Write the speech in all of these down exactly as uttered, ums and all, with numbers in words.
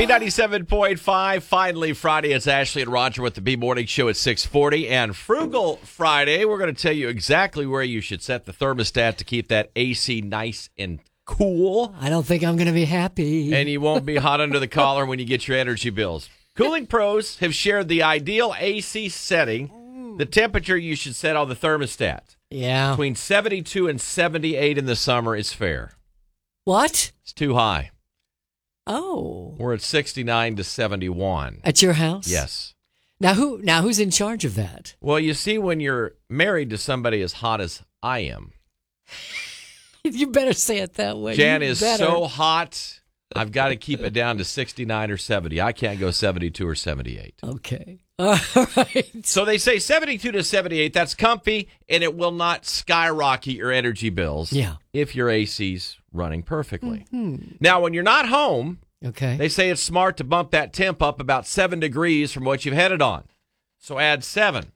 B ninety-seven point five, finally Friday. It's Ashley and Roger with the B Morning Show at six forty. And Frugal Friday, we're going to tell you exactly where you should set the thermostat to keep that A C nice and cool. I don't think I'm going to be happy. And you won't be hot under the collar when you get your energy bills. Cooling pros have shared the ideal A C setting, the temperature you should set on the thermostat. Yeah. Between seventy-two and seventy-eight in the summer is fair. What? It's too high. Oh. We're at sixty-nine to seventy-one. At your house? Yes. Now who now who's in charge of that? Well, you see, when you're married to somebody as hot as I am, You better say it that way. Jan You is better. so hot, I've got to keep it down to sixty-nine or seventy. I can't go seventy-two or seventy-eight. Okay. All right. So they say seventy-two to seventy-eight, that's comfy, and it will not skyrocket your energy bills Yeah. if your A C's running perfectly. Mm-hmm. Now, when you're not home, Okay. they say it's smart to bump that temp up about seven degrees from what you've had it on. So add seven.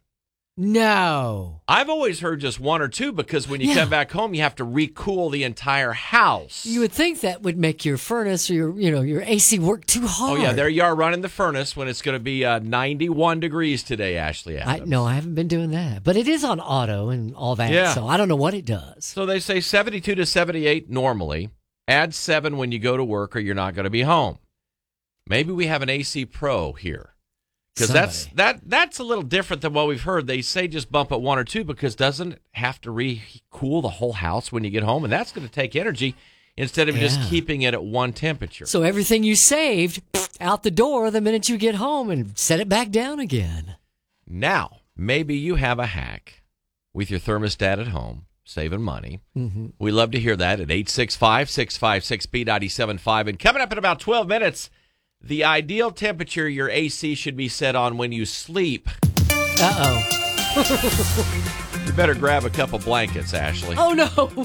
No. I've always heard just one or two because when you Yeah. come back home, you have to recool the entire house. You would think that would make your furnace or your, you know, your A C work too Oh, hard. yeah, there you are running the furnace when it's going to be uh, ninety-one degrees today, Ashley I, Adams. no, I haven't been doing that. But it is on auto and all that, Yeah. so I don't know what it does. So they say seventy-two to seventy-eight normally. Add seven when you go to work or you're not going to be home. Maybe we have an A C pro here. Because that's Somebody. that that's a little different than what we've heard. They say just bump it one or two because doesn't it have to re-cool the whole house when you get home? And that's going to take energy instead of just Yeah. keeping it at one temperature. So everything you saved, out the door the minute you get home and set it back down again. Now, maybe you have a hack with your thermostat at home, saving money. Mm-hmm. We love to hear that at eight six five, six five six, B nine seven five. And coming up in about twelve minutes, the ideal temperature your A C should be set on when you sleep. Uh-oh. You better grab a couple blankets, Ashley. Oh, no.